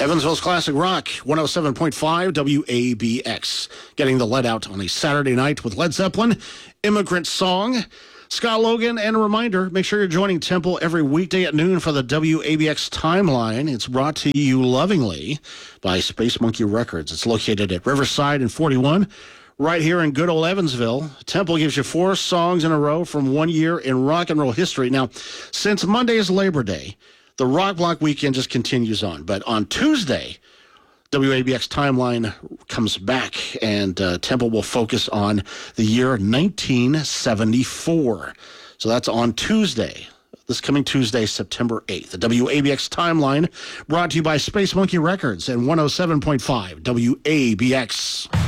Evansville's Classic Rock, 107.5 WABX. Getting the lead out on a Saturday night with Led Zeppelin, Immigrant Song, Scott Logan, and a reminder, make sure you're joining Temple every weekday at noon for the WABX Timeline. It's brought to you lovingly by Space Monkey Records. It's located at Riverside and 41, right here in good old Evansville. Temple gives you 4 songs in a row from 1 year in rock and roll history. Now, since Monday is Labor Day, the Rock Block weekend just continues on. But on Tuesday, WABX Timeline comes back, and Temple will focus on the year 1974. So that's on Tuesday, this coming Tuesday, September 8th. The WABX Timeline brought to you by Space Monkey Records and 107.5 WABX.